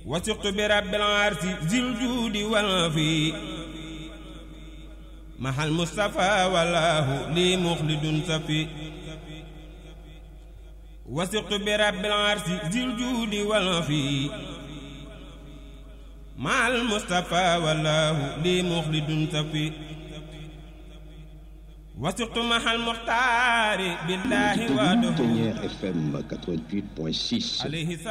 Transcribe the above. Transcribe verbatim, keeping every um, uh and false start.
وثقت برب العرش ذي الجود والعافي مع المصطفى والله لي مخلد صفي وثقت برب العرش ذي الجود والعافي مع المصطفى والله لي مخلد صفي وثقت مع المختار بالله وحده F M quatre-vingt-huit point six عليه